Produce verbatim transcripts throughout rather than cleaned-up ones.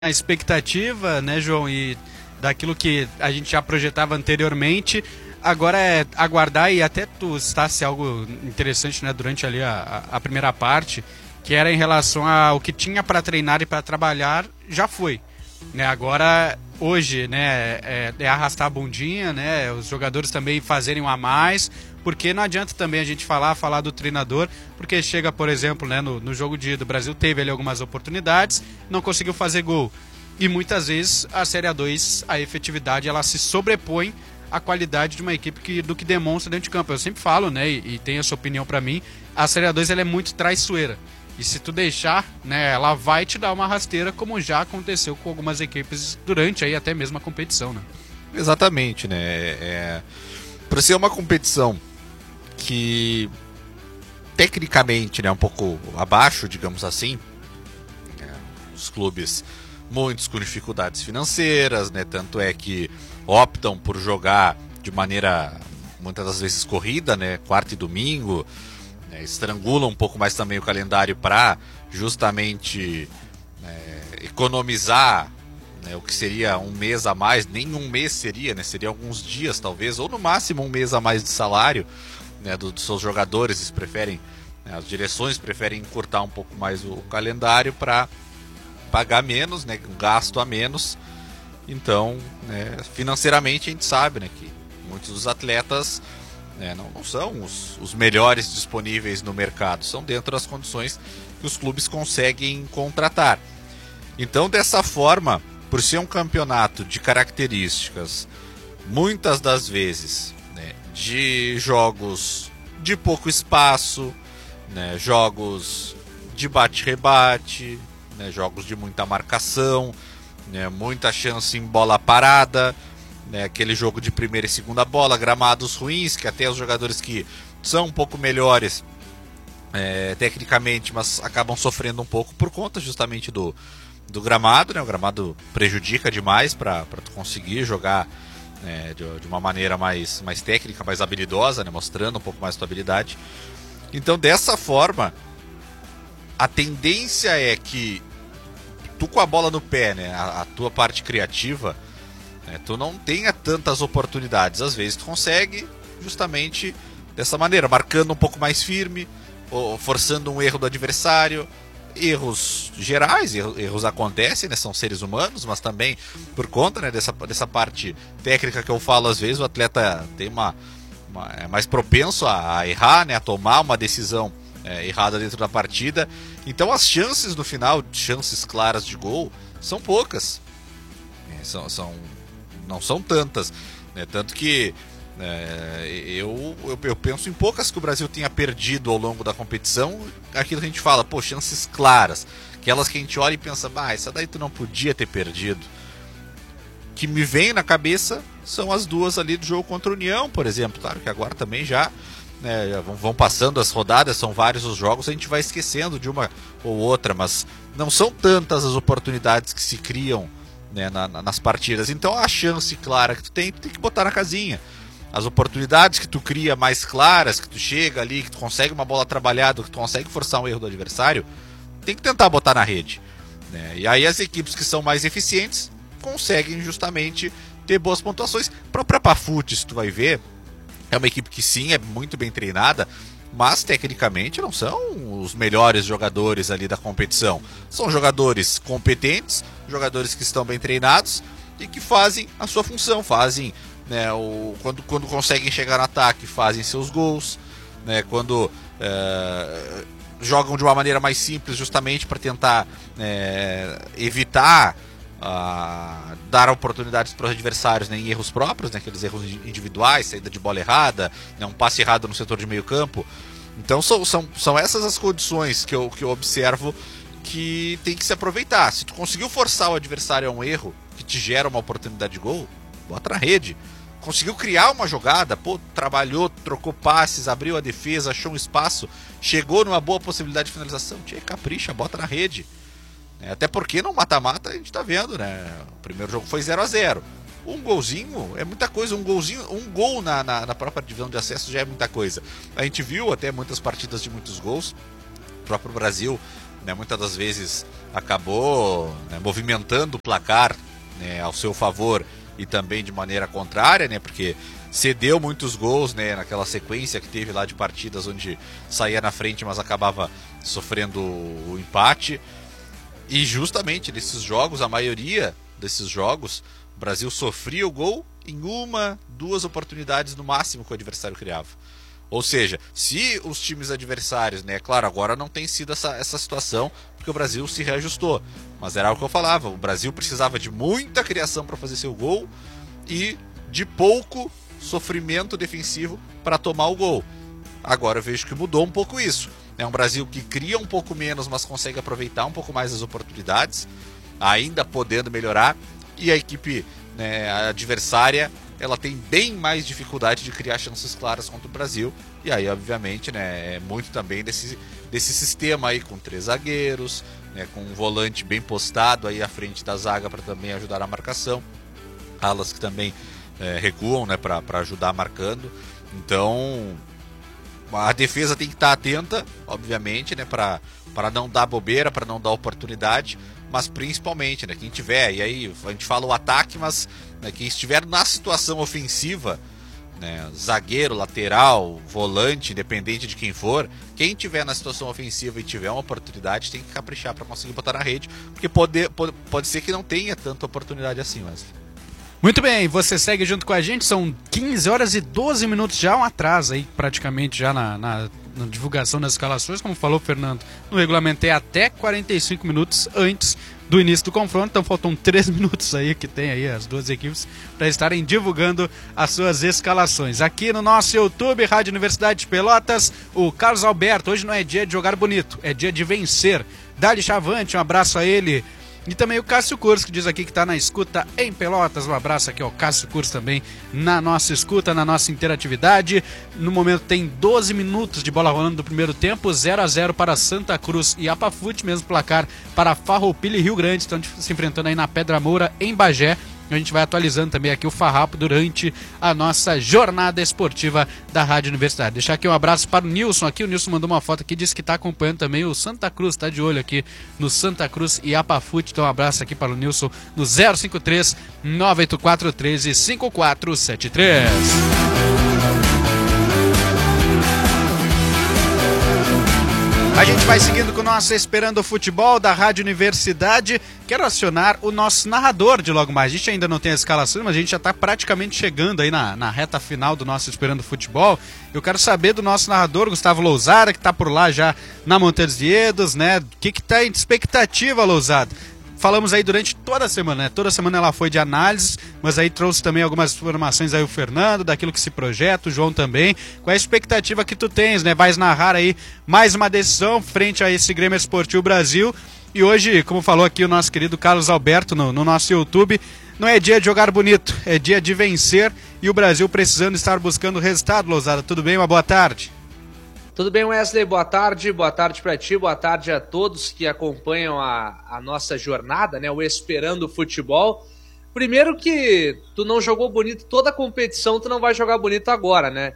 a expectativa, né, João, e daquilo que a gente já projetava anteriormente. Agora é aguardar, e até tu citasse algo interessante, né, durante ali a, a primeira parte, que era em relação ao que tinha para treinar e para trabalhar, já foi. Né, agora, hoje, né, é, é arrastar a bundinha, né, os jogadores também fazerem um a mais, porque não adianta também a gente falar, falar do treinador, porque chega, por exemplo, né, no, no jogo de, do Brasil, teve ali algumas oportunidades, não conseguiu fazer gol. E muitas vezes a Série A dois, a efetividade, ela se sobrepõe à qualidade de uma equipe que, do que demonstra dentro de campo. Eu sempre falo, né, e, e tenho essa opinião para mim, a Série A dois ela é muito traiçoeira. E se tu deixar, né, ela vai te dar uma rasteira, como já aconteceu com algumas equipes durante aí até mesmo a competição, né? Exatamente, né? É... Por ser uma competição que tecnicamente, né, um pouco abaixo, digamos assim, é, os clubes, muitos com dificuldades financeiras, né? Tanto é que optam por jogar de maneira muitas das vezes corrida, né? Quarta e domingo. Estrangula um pouco mais também o calendário para justamente é, economizar, né, o que seria um mês a mais, nem um mês seria, né, seria alguns dias talvez, ou no máximo um mês a mais de salário, né, do, dos seus jogadores. Eles preferem, né, as direções preferem encurtar um pouco mais o, o calendário para pagar menos, né, um gasto a menos. Então, né, financeiramente a gente sabe, né, que muitos dos atletas É, não, não são os, os melhores disponíveis no mercado, são dentro das condições que os clubes conseguem contratar. Então, dessa forma, por ser um campeonato de características, muitas das vezes, né, de jogos de pouco espaço, né, jogos de bate-rebate, né, jogos de muita marcação, né, muita chance em bola parada, né, aquele jogo de primeira e segunda bola, gramados ruins, que até os jogadores que são um pouco melhores é, tecnicamente, mas acabam sofrendo um pouco por conta justamente do, do gramado, né? O gramado prejudica demais para tu conseguir jogar, né, de, de uma maneira mais, mais técnica, mais habilidosa, né, mostrando um pouco mais tua habilidade. Então, dessa forma, a tendência é que tu, com a bola no pé, né, a, a tua parte criativa, É, tu não tenha tantas oportunidades. Às vezes tu consegue justamente dessa maneira, marcando um pouco mais firme, ou forçando um erro do adversário. Erros gerais, erros, erros acontecem, né? São seres humanos, mas também por conta, né, dessa, dessa parte técnica que eu falo, às vezes o atleta tem uma, uma é mais propenso a, a errar, né, a tomar uma decisão é, errada dentro da partida. Então as chances no final, chances claras de gol, são poucas. É, são, são não são tantas, né? Tanto que é, eu, eu, eu penso em poucas que o Brasil tenha perdido ao longo da competição. Aquilo que a gente fala, pô, chances claras, aquelas que a gente olha e pensa, bah, essa daí tu não podia ter perdido. Que me vem na cabeça são as duas ali do jogo contra a União, por exemplo. Claro que agora também já, né, já vão, vão passando as rodadas, são vários os jogos, a gente vai esquecendo de uma ou outra, mas não são tantas as oportunidades que se criam, né, na, nas partidas. Então a chance clara que tu tem, tu tem que botar na casinha. As oportunidades que tu cria mais claras, que tu chega ali, que tu consegue uma bola trabalhada, que tu consegue forçar um erro do adversário, tem que tentar botar na rede, né? E aí as equipes que são mais eficientes conseguem justamente ter boas pontuações. A própria Pafutes, tu vai ver, é uma equipe que sim, é muito bem treinada, mas tecnicamente não são os melhores jogadores ali da competição. São jogadores competentes, jogadores que estão bem treinados e que fazem a sua função, fazem, né, o, quando, quando conseguem chegar no ataque, fazem seus gols, né, quando é, jogam de uma maneira mais simples justamente para tentar é, evitar Uh, dar oportunidades para os adversários, né, em erros próprios, né, aqueles erros individuais, saída de bola errada, né, um passe errado no setor de meio campo. Então são, são, são essas as condições que eu, que eu observo que tem que se aproveitar. Se tu conseguiu forçar o adversário a um erro que te gera uma oportunidade de gol, bota na rede. Conseguiu criar uma jogada, pô, trabalhou, trocou passes, abriu a defesa, achou um espaço, chegou numa boa possibilidade de finalização, tchê, capricha, bota na rede. Até porque no mata-mata a gente tá vendo, né? O primeiro jogo foi zero a zero. Um golzinho é muita coisa, um golzinho, um gol na, na, na própria divisão de acesso já é muita coisa. A gente viu até muitas partidas de muitos gols. O próprio Brasil né, muitas das vezes acabou, né, movimentando o placar, né, ao seu favor e também de maneira contrária, né, porque cedeu muitos gols, né, naquela sequência que teve lá de partidas onde saía na frente, mas acabava sofrendo o empate. E justamente nesses jogos, a maioria desses jogos, o Brasil sofria o gol em uma, duas oportunidades no máximo que o adversário criava. Ou seja, se os times adversários, né, claro, agora não tem sido essa, essa situação, porque o Brasil se reajustou. Mas era o que eu falava, o Brasil precisava de muita criação para fazer seu gol e de pouco sofrimento defensivo para tomar o gol. Agora eu vejo que mudou um pouco isso. É um Brasil que cria um pouco menos, mas consegue aproveitar um pouco mais as oportunidades, ainda podendo melhorar, e a equipe, né, a adversária, ela tem bem mais dificuldade de criar chances claras contra o Brasil. E aí, obviamente, né, é muito também desse, desse sistema aí com três zagueiros, né, com um volante bem postado aí à frente da zaga para também ajudar a marcação, alas que também é, recuam, né, para ajudar marcando. Então a defesa tem que estar atenta, obviamente, né, para para não dar bobeira, para não dar oportunidade, mas principalmente, né, quem tiver, e aí a gente fala o ataque, mas, né, quem estiver na situação ofensiva, né, zagueiro, lateral, volante, independente de quem for, quem tiver na situação ofensiva e tiver uma oportunidade tem que caprichar para conseguir botar na rede, porque pode, pode, pode ser que não tenha tanta oportunidade assim, Wesley. Muito bem, você segue junto com a gente, são quinze horas e doze minutos, já um atraso aí praticamente já na, na, na divulgação das escalações, como falou o Fernando, no regulamento é até quarenta e cinco minutos antes do início do confronto, então faltam três minutos aí que tem aí as duas equipes para estarem divulgando as suas escalações. Aqui no nosso YouTube, Rádio Universidade de Pelotas, o Carlos Alberto, hoje não é dia de jogar bonito, é dia de vencer. Dali Chavante, um abraço a ele. E também o Cássio Curso, que diz aqui que está na escuta em Pelotas. Um abraço aqui ao Cássio Curso também na nossa escuta, na nossa interatividade. No momento tem doze minutos de bola rolando do primeiro tempo, zero a zero para Santa Cruz e Apafute, mesmo placar para Farroupilha e Rio Grande. Estão se enfrentando aí na Pedra Moura, em Bagé. A gente vai atualizando também aqui o Farrapo durante a nossa jornada esportiva da Rádio Universidade. Deixar aqui um abraço para o Nilson aqui. O Nilson mandou uma foto aqui, disse que está acompanhando também o Santa Cruz, está de olho aqui no Santa Cruz e Apafute. Então um abraço aqui para o Nilson no zero cinco três, nove oito quatro, um três, cinco quatro sete três. A gente vai seguindo com o nosso Esperando o Futebol da Rádio Universidade. Quero acionar o nosso narrador de logo mais. A gente ainda não tem a escalação, mas a gente já está praticamente chegando aí na, na reta final do nosso Esperando o Futebol. Eu quero saber do nosso narrador, Gustavo Lousada, que está por lá já na Montes dos Viedos, né? O que está em expectativa, Lousada? Falamos aí durante toda a semana, né? Toda semana ela foi de análise, mas aí trouxe também algumas informações aí o Fernando, daquilo que se projeta, o João também. Qual é a expectativa que tu tens, né? Vais narrar aí mais uma decisão frente a esse Grêmio Esportivo Brasil. E hoje, como falou aqui o nosso querido Carlos Alberto no, no nosso YouTube, não é dia de jogar bonito, é dia de vencer e o Brasil precisando estar buscando resultado, Lousada. Tudo bem? Uma boa tarde. Tudo bem, Wesley? Boa tarde, boa tarde para ti, boa tarde a todos que acompanham a, a nossa jornada, né? O Esperando o Futebol. Primeiro que tu não jogou bonito toda a competição, tu não vai jogar bonito agora, né?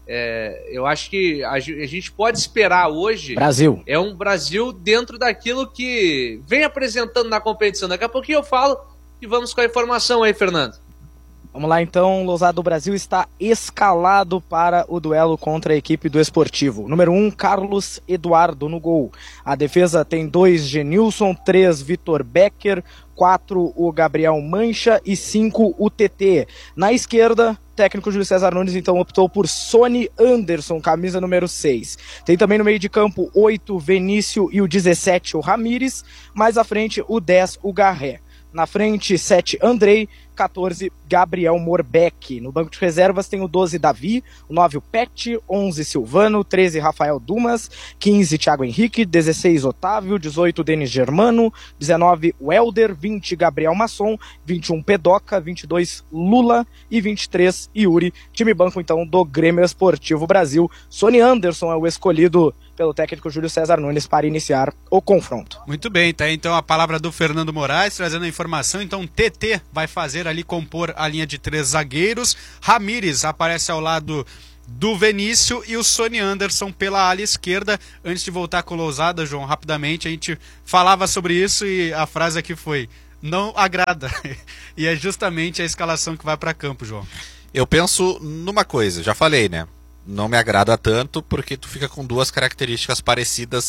É, eu acho que a, a gente pode esperar hoje... Brasil. É um Brasil dentro daquilo que vem apresentando na competição. Daqui a pouquinho eu falo e vamos com a informação aí, Fernando. Vamos lá então, Lousada, o Brasil está escalado para o duelo contra a equipe do Esportivo. Número um, Carlos Eduardo no gol. A defesa tem dois, Genilson, três, Vitor Becker, quatro, o Gabriel Mancha e cinco, o T T. Na esquerda, o técnico Júlio César Nunes então optou por Sony Anderson, camisa número seis. Tem também no meio de campo oito, Vinícius e o dezessete, o Ramires. Mais à frente, o dez, o Garré. Na frente, sete, Andrei, catorze, Gabriel Morbeck. No banco de reservas tem o doze, Davi, o nove, o Pet, onze, Silvano, treze, Rafael Dumas, quinze, Thiago Henrique, dezesseis, Otávio, dezoito, Denis Germano, dezenove, Welder, vinte, Gabriel Masson, vinte e um, Pedoca, vinte e dois, Lula e vinte e três, Yuri. Time banco, então, do Grêmio Esportivo Brasil. Sony Anderson é o escolhido pelo técnico Júlio César Nunes para iniciar o confronto. Muito bem, tá aí então a palavra do Fernando Moraes, trazendo a informação. Então T T vai fazer ali, compor a linha de três zagueiros. Ramires aparece ao lado do Venício e o Sonny Anderson pela ala esquerda. Antes de voltar com o Lousada, João, rapidamente, a gente falava sobre isso e a frase aqui foi: não agrada. E é justamente a escalação que vai para campo, João. Eu penso numa coisa, já falei, né? Não me agrada tanto porque tu fica com duas características parecidas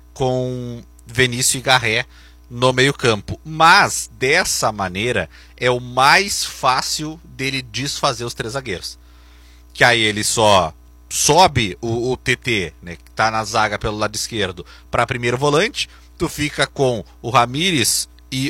com Venício e Garré no meio-campo. Mas, dessa maneira, é o mais fácil dele desfazer os três zagueiros. Que aí ele só sobe o, o T T, né, que tá na zaga pelo lado esquerdo, para primeiro volante. Tu fica com o Ramírez e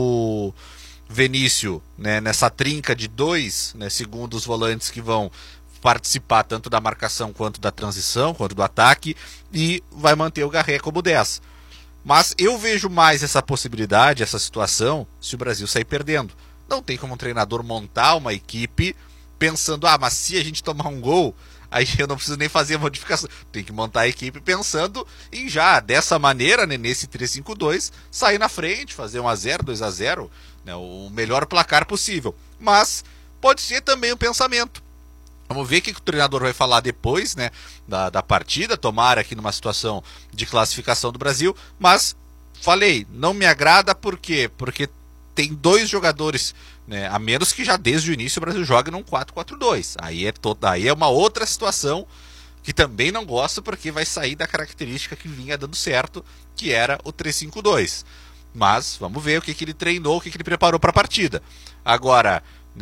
o Venício, né, nessa trinca de dois, né, segundos volantes que vão participar tanto da marcação quanto da transição, quanto do ataque, e vai manter o Garré como dez. Mas eu vejo mais essa possibilidade, essa situação, se o Brasil sair perdendo. Não tem como um treinador montar uma equipe pensando, ah, mas se a gente tomar um gol, aí eu não preciso nem fazer a modificação. Tem que montar a equipe pensando em já, dessa maneira, né, nesse três cinco dois, sair na frente, fazer um a zero, dois a zero, né, o melhor placar possível. Mas pode ser também um pensamento. Vamos ver o que o treinador vai falar depois, né, da, da partida, tomara aqui numa situação de classificação do Brasil, mas falei, não me agrada por quê? Porque tem dois jogadores, né, a menos que já desde o início o Brasil joga num quatro quatro dois. Aí é, toda, aí é uma outra situação que também não gosto porque vai sair da característica que vinha dando certo, que era o três cinco dois. Mas vamos ver o que, que ele treinou, o que, que ele preparou para a partida. Agora,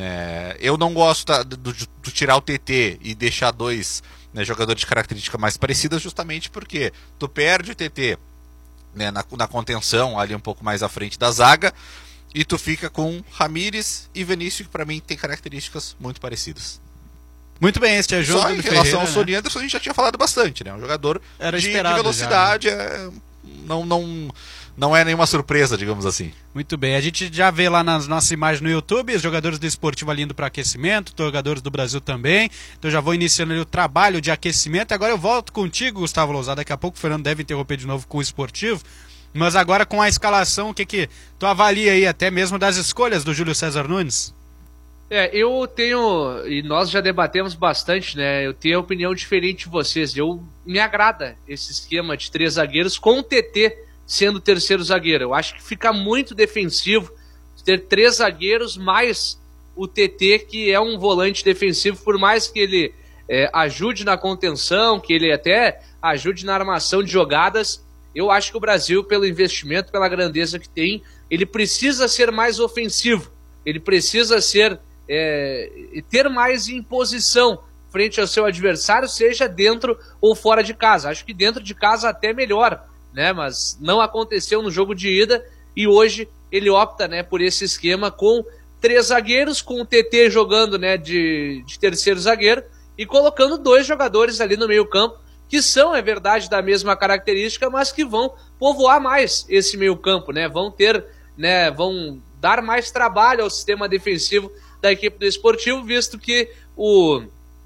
É, eu não gosto da, do, do tirar o T T e deixar dois, né, jogadores de características mais parecidas, justamente porque tu perde o T T, né, na, na contenção, ali um pouco mais à frente da zaga, e tu fica com Ramírez e Venício, que para mim tem características muito parecidas. Muito bem, este é João Só em relação Ferreira, ao Sonny né? Anderson a gente já tinha falado bastante, né? Um jogador Era de, de esperado velocidade, já, né? é, não, não, não é nenhuma surpresa, digamos assim. Muito bem, a gente já vê lá nas nossas imagens no YouTube, os jogadores do Esportivo ali indo para aquecimento, os jogadores do Brasil também. Então já vou iniciando ali o trabalho de aquecimento. Agora eu volto contigo, Gustavo Lousada, daqui a pouco o Fernando deve interromper de novo com o Esportivo. Mas agora com a escalação, o que que tu avalia aí até mesmo das escolhas do Júlio César Nunes? É, eu tenho, e nós já debatemos bastante, né, eu tenho a opinião diferente de vocês. Eu, me agrada esse esquema de três zagueiros com o T T sendo o terceiro zagueiro. Eu acho que fica muito defensivo ter três zagueiros mais o T T, que é um volante defensivo, por mais que ele é, ajude na contenção, que ele até ajude na armação de jogadas. Eu acho que o Brasil, pelo investimento, pela grandeza que tem, ele precisa ser mais ofensivo, ele precisa ser é, ter mais imposição frente ao seu adversário, seja dentro ou fora de casa. Acho que dentro de casa até melhor, né? Mas não aconteceu no jogo de ida e hoje ele opta, né, por esse esquema com três zagueiros, com o T T jogando, né, de, de terceiro zagueiro e colocando dois jogadores ali no meio campo que são, é verdade, da mesma característica, mas que vão povoar mais esse meio campo, né? Vão ter, né, vão dar mais trabalho ao sistema defensivo da equipe do Esportivo, visto que o,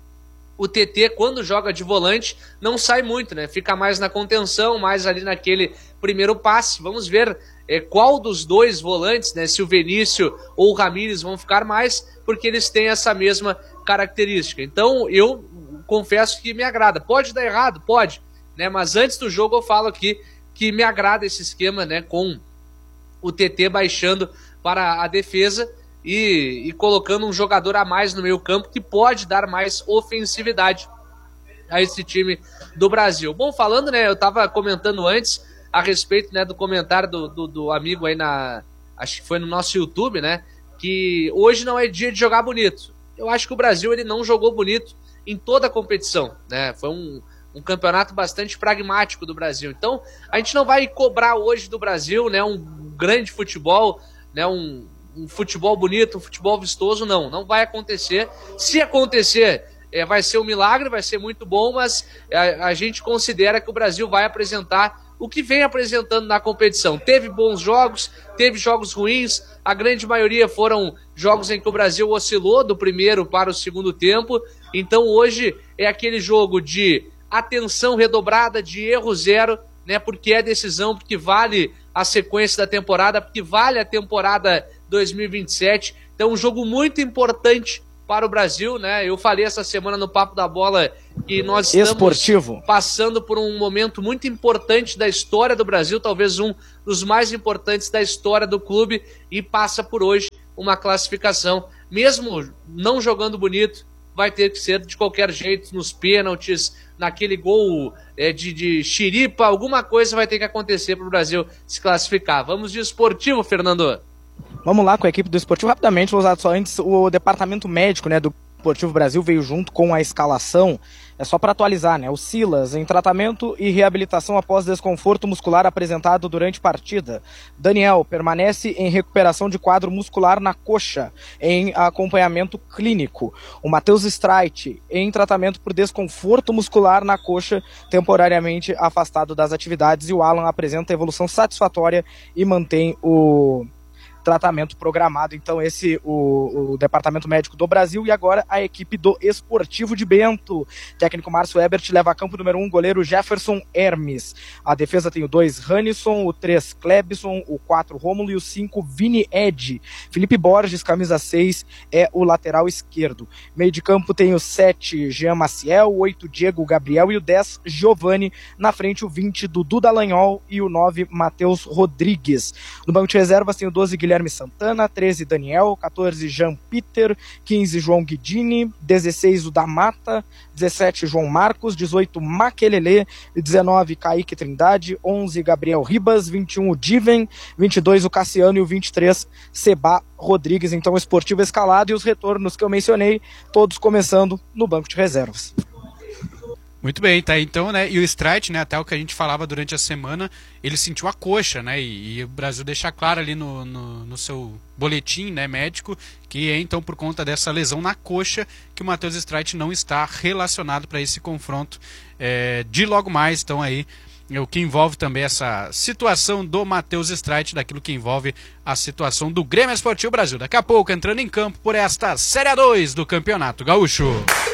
o T T, quando joga de volante, não sai muito, né? Fica mais na contenção, mais ali naquele primeiro passe. Vamos ver é, qual dos dois volantes, né, se o Venício ou o Ramírez vão ficar mais, porque eles têm essa mesma característica. Então, eu confesso que me agrada. Pode dar errado? Pode, né? Mas antes do jogo eu falo aqui que me agrada esse esquema, né, com o T T baixando para a defesa e, e colocando um jogador a mais no meio campo que pode dar mais ofensividade a esse time do Brasil. Bom, falando, né, eu estava comentando antes a respeito, né, do comentário do, do, do amigo aí na, acho que foi no nosso YouTube, né, que hoje não é dia de jogar bonito. Eu acho que o Brasil ele não jogou bonito em toda a competição, né? Foi um, um campeonato bastante pragmático do Brasil. Então, a gente não vai cobrar hoje do Brasil, né, um grande futebol, né, um, um futebol bonito, um futebol vistoso, não. Não vai acontecer. Se acontecer, é, vai ser um milagre, vai ser muito bom, mas a, a gente considera que o Brasil vai apresentar o que vem apresentando na competição. Teve bons jogos, teve jogos ruins, a grande maioria foram jogos em que o Brasil oscilou do primeiro para o segundo tempo. Então hoje é aquele jogo de atenção redobrada, de erro zero, né, porque é decisão, porque vale a sequência da temporada, porque vale a temporada dois mil e vinte e sete. Então um jogo muito importante para o Brasil, né? Eu falei essa semana no Papo da Bola que nós estamos Esportivo. passando por um momento muito importante da história do Brasil, talvez um dos mais importantes da história do clube, e passa por hoje uma classificação. Mesmo não jogando bonito, vai ter que ser de qualquer jeito, nos pênaltis, naquele gol é, de, de xiripa, alguma coisa vai ter que acontecer para o Brasil se classificar. Vamos de esportivo, Fernando. Vamos lá com a equipe do Esportivo. Rapidamente, Lousada, só antes, o departamento médico, né, do Esportivo Brasil veio junto com a escalação. É só para atualizar, né? O Silas em tratamento e reabilitação após desconforto muscular apresentado durante partida. Daniel permanece em recuperação de quadro muscular na coxa, em acompanhamento clínico. O Matheus Streit em tratamento por desconforto muscular na coxa, temporariamente afastado das atividades. E o Alan apresenta evolução satisfatória e mantém o tratamento programado. Então esse o, o Departamento Médico do Brasil. E agora a equipe do Esportivo de Bento. Técnico Márcio Ebert leva a campo número um, goleiro Jefferson Hermes. A defesa tem o dois, Rannisson, o três, Klebson, o quatro, Rômulo, e o cinco, Vini Ed. Felipe Borges, camisa seis, é o lateral esquerdo. Meio de campo tem o sete, Jean Maciel, o oito, Diego Gabriel, e o dez, Giovani. Na frente o vinte, Dudu Dallagnol, e o nove, Matheus Rodrigues. No banco de reservas tem o doze, Guilherme Santana, treze, Daniel, catorze, Jean Peter, quinze, João Guidini, dezesseis, o da Mata, dezessete, João Marcos, dezoito, Maquelele, dezenove, Kaique Trindade, onze, Gabriel Ribas, vinte e um, o Diven, vinte e dois, o Cassiano, e o vinte e três, Seba Rodrigues. Então o Esportivo escalado e os retornos que eu mencionei, todos começando no banco de reservas. Muito bem, tá então, né, e o Streit, né, até o que a gente falava durante a semana, ele sentiu a coxa, né, e, e o Brasil deixa claro ali no, no, no seu boletim, né, médico, que é então por conta dessa lesão na coxa que o Matheus Streit não está relacionado para esse confronto é, de logo mais, então aí, o que envolve também essa situação do Matheus Streit, daquilo que envolve a situação do Grêmio Esportivo Brasil. Daqui a pouco, entrando em campo por esta Série A dois do Campeonato Gaúcho.